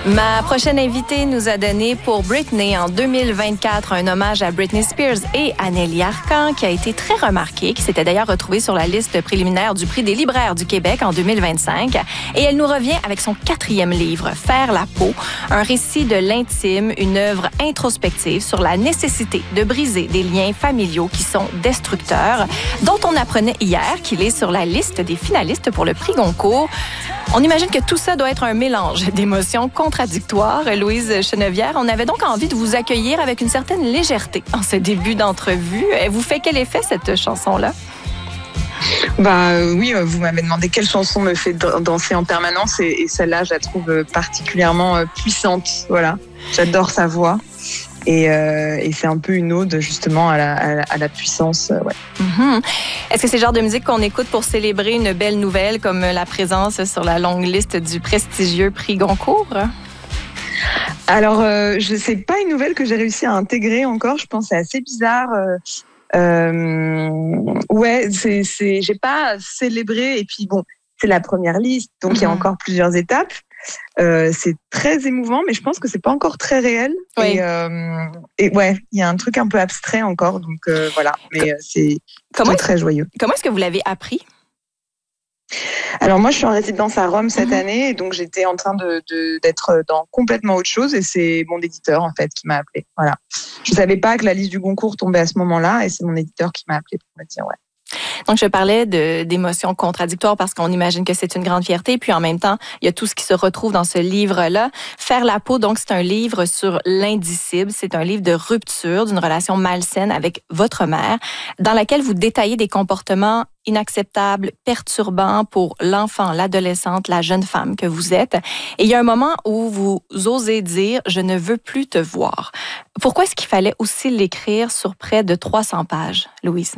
Ma prochaine invitée nous a donné pour Britney en 2024 un hommage à Britney Spears et à Nelly Arcan qui a été très remarqué, qui s'était d'ailleurs retrouvée sur la liste préliminaire du prix des libraires du Québec en 2025. Et elle nous revient avec son 4e livre, Faire la peau, un récit de l'intime, une œuvre introspective sur la nécessité de briser des liens familiaux qui sont destructeurs, dont on apprenait hier qu'il est sur la liste des finalistes pour le prix Goncourt. On imagine que tout ça doit être un mélange d'émotions contradictoires. Louise Chenevière, on avait donc envie de vous accueillir avec une certaine légèreté en ce début d'entrevue. Elle vous fait quel effet, cette chanson-là? Oui, vous m'avez demandé quelle chanson me fait danser en permanence et celle-là, je la trouve particulièrement puissante. Voilà, j'adore sa voix. Et c'est un peu une ode justement à la puissance. Ouais. Mm-hmm. Est-ce que c'est le genre de musique qu'on écoute pour célébrer une belle nouvelle comme la présence sur la longue liste du prestigieux prix Goncourt? Alors, c'est pas une nouvelle que j'ai réussi à intégrer encore. Je pense que c'est assez bizarre. Ouais, j'ai pas célébré. Et puis bon, c'est la première liste, donc il y a encore plusieurs étapes. C'est très émouvant, mais je pense que c'est pas encore très réel. Oui. Et ouais, il y a un truc un peu abstrait encore, donc voilà. Mais c'est très joyeux. Comment est-ce que vous l'avez appris? Alors moi, je suis en résidence à Rome cette année, et donc j'étais en train d'être dans complètement autre chose, et c'est mon éditeur en fait qui m'a appelé. Voilà. Je savais pas que la liste du Goncourt tombait à ce moment-là, et c'est mon éditeur qui m'a appelé pour me dire ouais. Donc, je parlais d'émotions contradictoires parce qu'on imagine que c'est une grande fierté. Puis, en même temps, il y a tout ce qui se retrouve dans ce livre-là. Faire la peau, donc, c'est un livre sur l'indicible. C'est un livre de rupture d'une relation malsaine avec votre mère, dans laquelle vous détaillez des comportements inacceptables, perturbants pour l'enfant, l'adolescente, la jeune femme que vous êtes. Et il y a un moment où vous osez dire « Je ne veux plus te voir ». Pourquoi est-ce qu'il fallait aussi l'écrire sur près de 300 pages, Louise?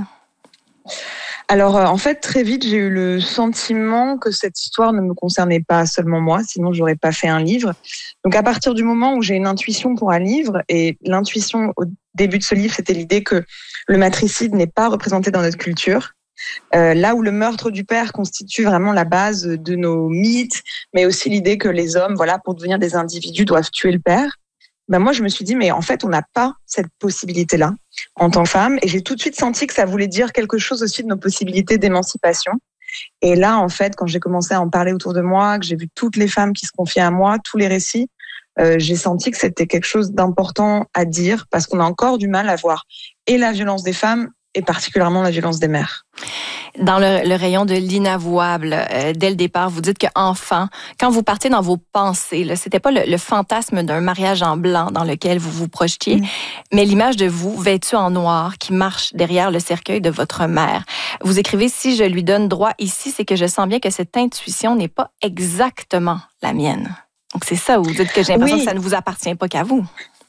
Alors, en fait, très vite, j'ai eu le sentiment que cette histoire ne me concernait pas seulement moi, sinon j'aurais pas fait un livre. Donc, à partir du moment où j'ai une intuition pour un livre, et l'intuition au début de ce livre, c'était l'idée que le matricide n'est pas représenté dans notre culture. Là où le meurtre du père constitue vraiment la base de nos mythes, mais aussi l'idée que les hommes, voilà, pour devenir des individus, doivent tuer le père. Ben moi, je me suis dit, mais en fait, on n'a pas cette possibilité-là en tant que femme. Et j'ai tout de suite senti que ça voulait dire quelque chose aussi de nos possibilités d'émancipation. Et là, en fait, quand j'ai commencé à en parler autour de moi, que j'ai vu toutes les femmes qui se confiaient à moi, tous les récits, j'ai senti que c'était quelque chose d'important à dire parce qu'on a encore du mal à voir et la violence des femmes et particulièrement la violence des mères. Dans le rayon de l'inavouable, dès le départ, vous dites qu'enfant, quand vous partez dans vos pensées, là, c'était pas le fantasme d'un mariage en blanc dans lequel vous vous projetiez, mais l'image de vous vêtue en noir qui marche derrière le cercueil de votre mère. Vous écrivez « Si je lui donne droit ici, c'est que je sens bien que cette intuition n'est pas exactement la mienne ». Donc c'est ça, vous dites que j'ai l'impression que ça ne vous appartient pas qu'à vous.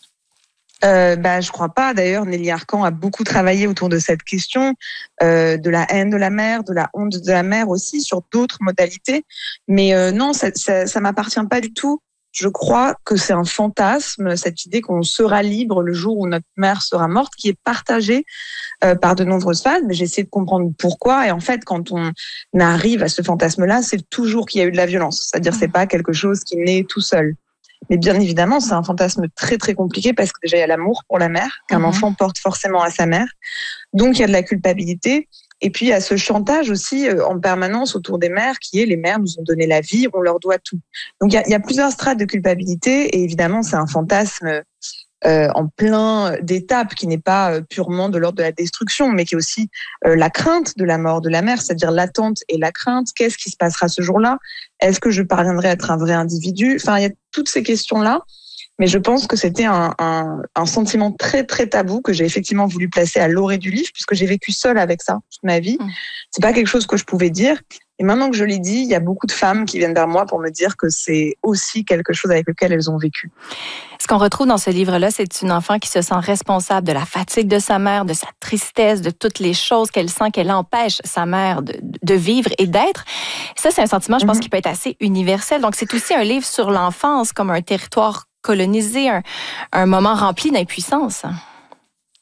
Je crois pas. D'ailleurs, Nelly Arcan a beaucoup travaillé autour de cette question de la haine de la mère, de la honte de la mère aussi, sur d'autres modalités. Mais non, ça m'appartient pas du tout. Je crois que c'est un fantasme, cette idée qu'on sera libre le jour où notre mère sera morte, qui est partagée par de nombreuses femmes. Mais j'ai essayé de comprendre pourquoi. Et en fait, quand on arrive à ce fantasme-là, c'est toujours qu'il y a eu de la violence. C'est-à-dire, c'est pas quelque chose qui naît tout seul. Mais bien évidemment, c'est un fantasme très, très compliqué parce que déjà, il y a l'amour pour la mère, qu'un enfant porte forcément à sa mère. Donc, il y a de la culpabilité. Et puis, il y a ce chantage aussi en permanence autour des mères qui est les mères nous ont donné la vie, on leur doit tout. Donc, il y a plusieurs strates de culpabilité. Et évidemment, c'est un fantasme en plein d'étapes qui n'est pas purement de l'ordre de la destruction, mais qui est aussi la crainte de la mort de la mère, c'est-à-dire l'attente et la crainte. Qu'est-ce qui se passera ce jour-là? Est-ce que je parviendrai à être un vrai individu? Enfin, il y a toutes ces questions-là, mais je pense que c'était un sentiment très, très tabou que j'ai effectivement voulu placer à l'orée du livre, puisque j'ai vécu seule avec ça toute ma vie. C'est pas quelque chose que je pouvais dire. Et maintenant que je l'ai dit, il y a beaucoup de femmes qui viennent vers moi pour me dire que c'est aussi quelque chose avec lequel elles ont vécu. Ce qu'on retrouve dans ce livre-là, c'est une enfant qui se sent responsable de la fatigue de sa mère, de sa tristesse, de toutes les choses qu'elle sent qu'elle empêche sa mère de vivre et d'être. Ça, c'est un sentiment, je pense, qui peut être assez universel. Donc, c'est aussi un livre sur l'enfance comme un territoire colonisé, un moment rempli d'impuissance.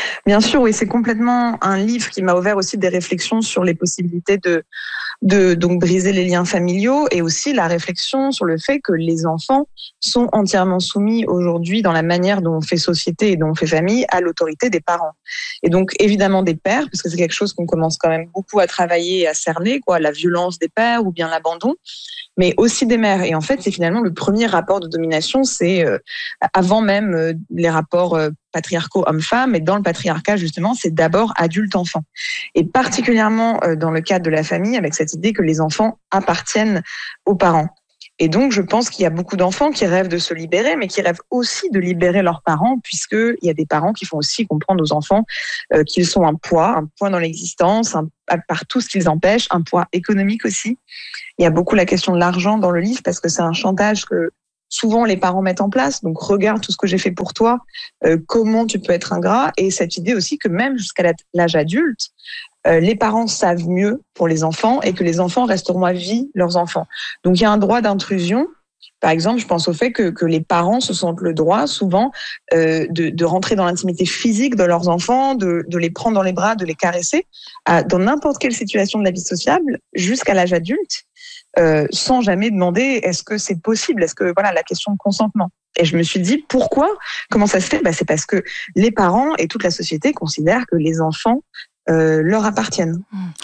Bien sûr, oui, c'est complètement un livre qui m'a ouvert aussi des réflexions sur les possibilités de donc briser les liens familiaux et aussi la réflexion sur le fait que les enfants sont entièrement soumis aujourd'hui dans la manière dont on fait société et dont on fait famille à l'autorité des parents. Et donc évidemment des pères, parce que c'est quelque chose qu'on commence quand même beaucoup à travailler et à cerner, quoi, la violence des pères ou bien l'abandon, mais aussi des mères. Et en fait, c'est finalement le premier rapport de domination, c'est avant même les rapports patriarcaux hommes-femmes, et dans le patriarcat, justement, c'est d'abord adulte-enfant. Et particulièrement dans le cadre de la famille, avec cette idée que les enfants appartiennent aux parents. Et donc, je pense qu'il y a beaucoup d'enfants qui rêvent de se libérer, mais qui rêvent aussi de libérer leurs parents, puisqu'il y a des parents qui font aussi comprendre aux enfants qu'ils sont un poids dans l'existence, par tout ce qu'ils empêchent, un poids économique aussi. Il y a beaucoup la question de l'argent dans le livre, parce que c'est un chantage que souvent les parents mettent en place. Donc, regarde tout ce que j'ai fait pour toi, comment tu peux être ingrat. Et cette idée aussi que même jusqu'à l'âge adulte, les parents savent mieux pour les enfants et que les enfants resteront à vie leurs enfants. Donc, il y a un droit d'intrusion. Par exemple, je pense au fait que les parents se sentent le droit souvent de rentrer dans l'intimité physique de leurs enfants, de les prendre dans les bras, de les caresser, dans n'importe quelle situation de la vie sociable jusqu'à l'âge adulte. Sans jamais demander est-ce que c'est possible, est-ce que voilà la question de consentement. Et je me suis dit pourquoi, comment ça se fait? C'est parce que les parents et toute la société considèrent que les enfants leur appartiennent.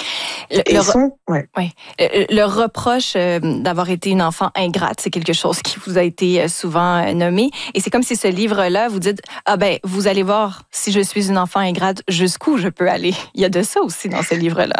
Le reproche d'avoir été une enfant ingrate, c'est quelque chose qui vous a été souvent nommé. Et c'est comme si ce livre-là, vous dites, vous allez voir, si je suis une enfant ingrate, jusqu'où je peux aller. Il y a de ça aussi dans ce livre-là.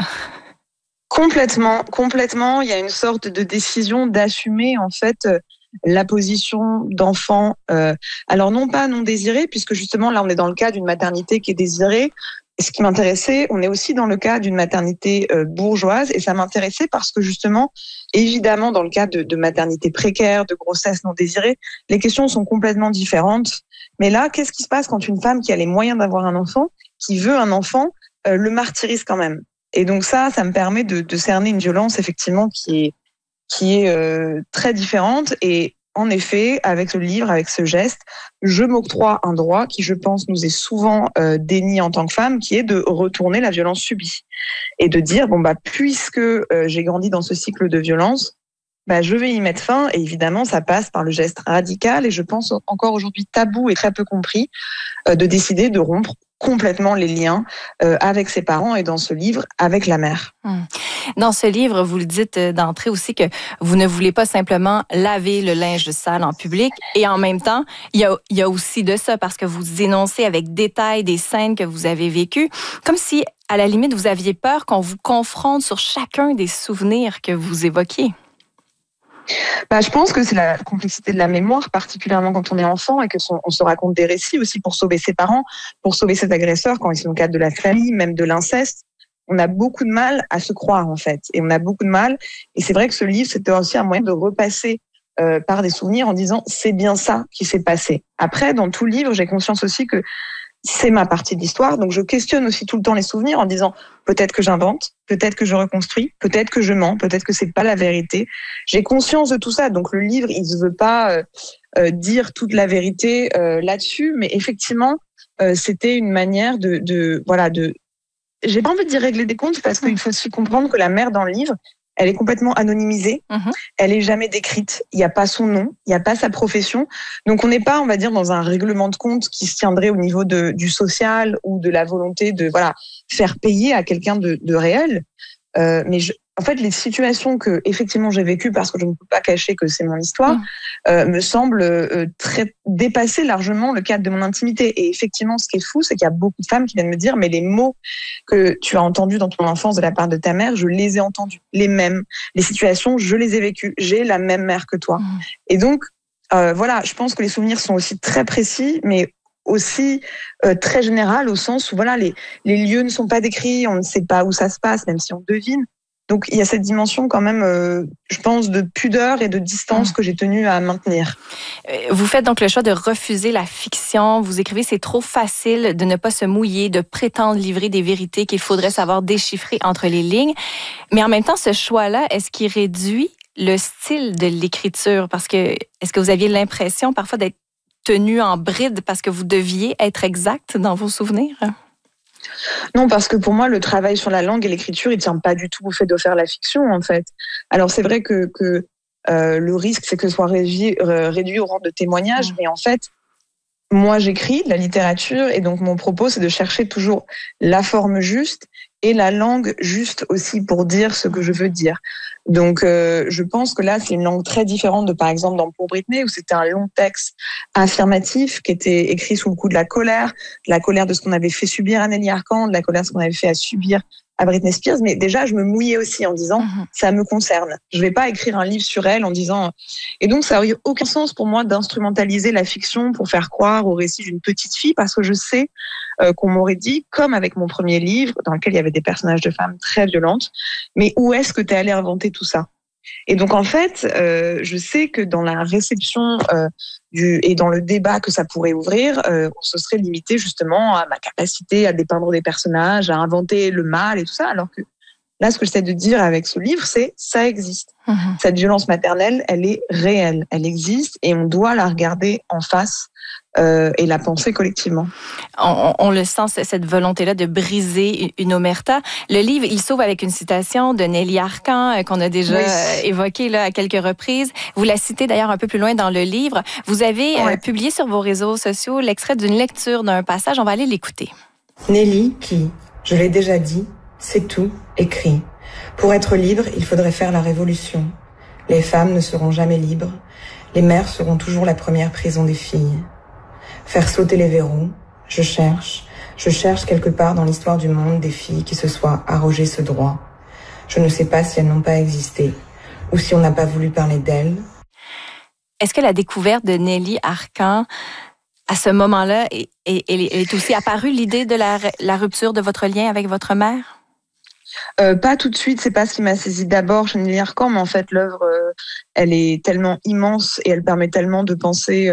Complètement. Il y a une sorte de décision d'assumer en fait la position d'enfant. Alors non pas non désiré, puisque justement là on est dans le cas d'une maternité qui est désirée. Et ce qui m'intéressait, on est aussi dans le cas d'une maternité bourgeoise, et ça m'intéressait parce que justement, évidemment, dans le cas de maternité précaire, de grossesse non désirée, les questions sont complètement différentes. Mais là, qu'est-ce qui se passe quand une femme qui a les moyens d'avoir un enfant, qui veut un enfant, le martyrise quand même? Et donc ça me permet de cerner une violence effectivement qui est très différente. Et en effet, avec ce livre, avec ce geste, je m'octroie un droit qui, je pense, nous est souvent dénié en tant que femme, qui est de retourner la violence subie et de dire puisque j'ai grandi dans ce cycle de violence, je vais y mettre fin. Et évidemment, ça passe par le geste radical et je pense encore aujourd'hui tabou et très peu compris de décider de rompre complètement les liens avec ses parents et dans ce livre, avec la mère. Dans ce livre, vous le dites d'entrée aussi que vous ne voulez pas simplement laver le linge sale en public et en même temps, il y a aussi de ça parce que vous énoncez avec détail des scènes que vous avez vécues, comme si, à la limite, vous aviez peur qu'on vous confronte sur chacun des souvenirs que vous évoquiez. Je pense que c'est la complexité de la mémoire, particulièrement quand on est enfant et que on se raconte des récits aussi pour sauver ses parents, pour sauver cet agresseur quand c'est dans le cadre de la famille, même de l'inceste. On a beaucoup de mal à se croire en fait, et on a beaucoup de mal. Et c'est vrai que ce livre, c'était aussi un moyen de repasser par des souvenirs en disant c'est bien ça qui s'est passé. Après, dans tout le livre, j'ai conscience aussi que c'est ma partie de l'histoire, donc je questionne aussi tout le temps les souvenirs en disant peut-être que j'invente, peut-être que je reconstruis, peut-être que je mens, peut-être que c'est pas la vérité. J'ai conscience de tout ça, donc le livre il ne veut pas dire toute la vérité là-dessus, mais effectivement c'était une manière de j'ai pas envie de dire régler des comptes parce qu'il faut aussi comprendre que la mère dans le livre elle est complètement anonymisée, elle est jamais décrite, il n'y a pas son nom, il n'y a pas sa profession. Donc on n'est pas, on va dire, dans un règlement de compte qui se tiendrait au niveau du social ou de la volonté de faire payer à quelqu'un de réel. Mais en fait, les situations que effectivement j'ai vécues, parce que je ne peux pas cacher que c'est mon histoire, me semblent très dépasser largement le cadre de mon intimité. Et effectivement, ce qui est fou, c'est qu'il y a beaucoup de femmes qui viennent me dire, mais les mots que tu as entendus dans ton enfance de la part de ta mère, je les ai entendus, les mêmes. Les situations, je les ai vécues. J'ai la même mère que toi. Et donc, je pense que les souvenirs sont aussi très précis, mais aussi très général au sens où les lieux ne sont pas décrits, on ne sait pas où ça se passe, même si on devine. Donc, il y a cette dimension quand même, je pense, de pudeur et de distance que j'ai tenu à maintenir. Vous faites donc le choix de refuser la fiction. Vous écrivez, c'est trop facile de ne pas se mouiller, de prétendre livrer des vérités qu'il faudrait savoir déchiffrer entre les lignes. Mais en même temps, ce choix-là, est-ce qu'il réduit le style de l'écriture? Parce que, est-ce que vous aviez l'impression parfois d'être tenu en bride parce que vous deviez être exact dans vos souvenirs? Non, parce que pour moi, le travail sur la langue et l'écriture, il tient pas du tout au fait de faire la fiction, en fait. Alors c'est vrai que le risque, c'est que ce soit réduit au rang de témoignage, mais en fait, moi, j'écris de la littérature et donc mon propos, c'est de chercher toujours la forme juste et la langue juste aussi pour dire ce que je veux dire. Donc, je pense que là, c'est une langue très différente de, par exemple, dans Pour Britney, où c'était un long texte affirmatif qui était écrit sous le coup de la colère de ce qu'on avait fait subir à Nelly Arcan, de la colère de ce qu'on avait fait à subir à Britney Spears. Mais déjà, je me mouillais aussi en disant, ça me concerne. Je vais pas écrire un livre sur elle en disant... Et donc, ça n'aurait aucun sens pour moi d'instrumentaliser la fiction pour faire croire au récit d'une petite fille, parce que je sais qu'on m'aurait dit, comme avec mon premier livre, dans lequel il y avait des personnages de femmes très violentes, mais où est-ce que tu es allé inventer tout ça? Et donc, en fait, je sais que dans la réception et dans le débat que ça pourrait ouvrir, on se serait limité justement à ma capacité à dépeindre des personnages, à inventer le mal et tout ça, alors que là, ce que j'essaie de dire avec ce livre, c'est ça existe. Cette violence maternelle, elle est réelle, elle existe et on doit la regarder en face et la penser collectivement. On le sent, cette volonté-là de briser une omerta. Le livre, il s'ouvre avec une citation de Nelly Arcan qu'on a déjà évoquée là, à quelques reprises. Vous la citez d'ailleurs un peu plus loin dans le livre. Vous avez publié sur vos réseaux sociaux l'extrait d'une lecture d'un passage. On va aller l'écouter. Nelly, qui, je l'ai déjà dit, c'est tout, écrit. Pour être libre, il faudrait faire la révolution. Les femmes ne seront jamais libres. Les mères seront toujours la première prison des filles. Faire sauter les verrous. Je cherche quelque part dans l'histoire du monde des filles qui se soient arrogées ce droit. Je ne sais pas si elles n'ont pas existé ou si on n'a pas voulu parler d'elles. Est-ce que la découverte de Nelly Arcan, à ce moment-là, est aussi apparue l'idée de la rupture de votre lien avec votre mère? Pas tout de suite, c'est pas ce qui m'a saisi d'abord chez Nelly Arcan, mais en fait l'œuvre, elle est tellement immense et elle permet tellement de penser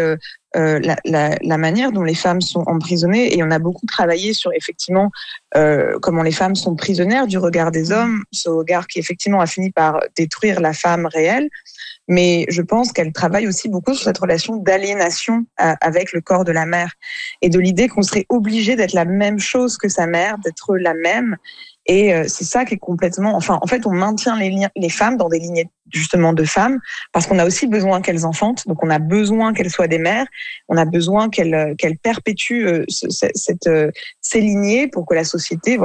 la manière dont les femmes sont emprisonnées. Et on a beaucoup travaillé sur effectivement comment les femmes sont prisonnières du regard des hommes, ce regard qui effectivement a fini par détruire la femme réelle. Mais je pense qu'elle travaille aussi beaucoup sur cette relation d'aliénation avec le corps de la mère et de l'idée qu'on serait obligé d'être la même chose que sa mère, d'être la même. Et c'est ça qui est complètement... Enfin, en fait, on maintient les femmes dans des lignées justement de femmes parce qu'on a aussi besoin qu'elles enfantent. Donc, on a besoin qu'elles soient des mères. On a besoin qu'elles perpétuent ces lignées pour que la société,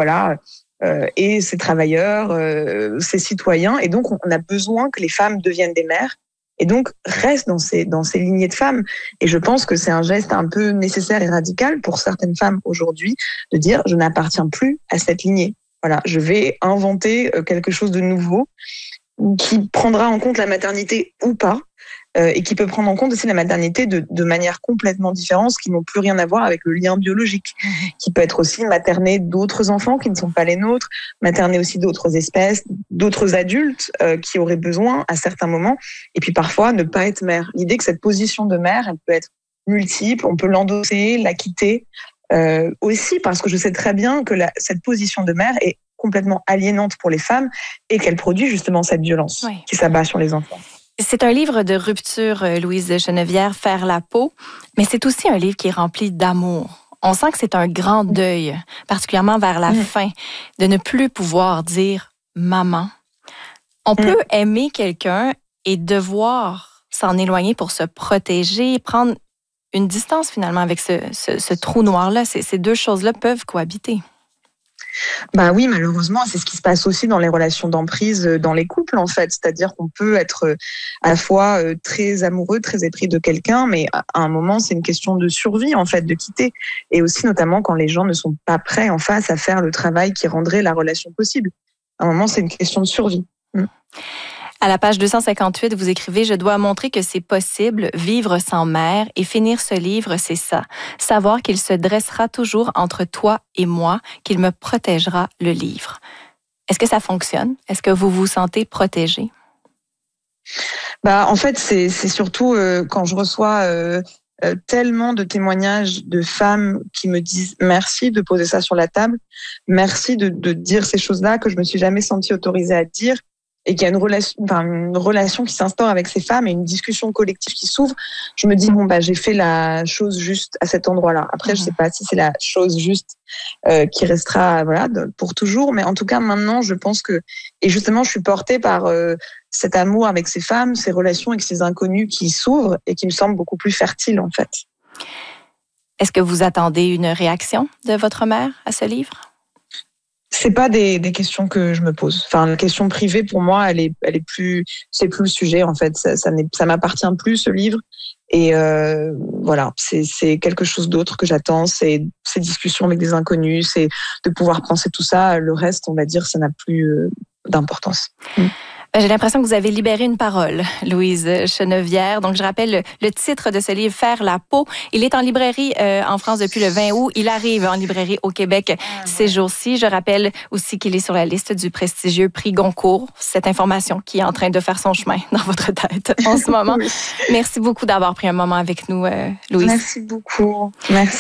et ses travailleurs, ses citoyens. Et donc, on a besoin que les femmes deviennent des mères et donc restent dans ces lignées de femmes. Et je pense que c'est un geste un peu nécessaire et radical pour certaines femmes aujourd'hui de dire « je n'appartiens plus à cette lignée ». Voilà, je vais inventer quelque chose de nouveau qui prendra en compte la maternité ou pas, et qui peut prendre en compte aussi la maternité de manière complètement différente, qui n'ont plus rien à voir avec le lien biologique, qui peut être aussi materner d'autres enfants qui ne sont pas les nôtres, materner aussi d'autres espèces, d'autres adultes qui auraient besoin à certains moments, et puis parfois ne pas être mère. L'idée que cette position de mère, elle peut être multiple, on peut l'endosser, la quitter, aussi parce que je sais très bien que cette position de mère est complètement aliénante pour les femmes et qu'elle produit justement cette violence qui s'abat sur les enfants. C'est un livre de rupture, Louise Chenevière, Faire la peau, mais c'est aussi un livre qui est rempli d'amour. On sent que c'est un grand deuil, particulièrement vers la fin, de ne plus pouvoir dire « maman ». On peut aimer quelqu'un et devoir s'en éloigner pour se protéger, prendre une distance finalement avec ce trou noir-là. Ces deux choses-là peuvent cohabiter. Bah oui, malheureusement, c'est ce qui se passe aussi dans les relations d'emprise, dans les couples en fait. C'est-à-dire qu'on peut être à la fois très amoureux, très épris de quelqu'un, mais à un moment, c'est une question de survie en fait, de quitter. Et aussi notamment quand les gens ne sont pas prêts en face à faire le travail qui rendrait la relation possible. À un moment, c'est une question de survie. À la page 258, vous écrivez « Je dois montrer que c'est possible, vivre sans mère et finir ce livre, c'est ça. Savoir qu'il se dressera toujours entre toi et moi, qu'il me protégera le livre. » Est-ce que ça fonctionne? Est-ce que vous vous sentez protégée? En fait, c'est surtout quand je reçois tellement de témoignages de femmes qui me disent merci de poser ça sur la table, merci de dire ces choses-là que je me suis jamais sentie autorisée à dire. et qu'il y a une relation qui s'instaure avec ces femmes et une discussion collective qui s'ouvre, je me dis j'ai fait la chose juste à cet endroit-là. Après, je sais pas si c'est la chose juste qui restera pour toujours, mais en tout cas maintenant, je pense que et justement, je suis portée par cet amour avec ces femmes, ces relations avec ces inconnus qui s'ouvrent et qui me semblent beaucoup plus fertiles en fait. Est-ce que vous attendez une réaction de votre mère à ce livre? C'est pas des questions que je me pose. Enfin, la question privée pour moi, c'est plus le sujet en fait. Ça m'appartient plus ce livre. Et voilà, c'est quelque chose d'autre que j'attends. C'est ces discussions avec des inconnus, c'est de pouvoir penser tout ça. Le reste, on va dire, ça n'a plus d'importance. J'ai l'impression que vous avez libéré une parole, Louise Chenevière. Donc, je rappelle le titre de ce livre, Faire la peau. Il est en librairie en France depuis le 20 août. Il arrive en librairie au Québec ces jours-ci. Je rappelle aussi qu'il est sur la liste du prestigieux prix Goncourt. Cette information qui est en train de faire son chemin dans votre tête en ce moment. Oui. Merci beaucoup d'avoir pris un moment avec nous, Louise. Merci beaucoup. Merci.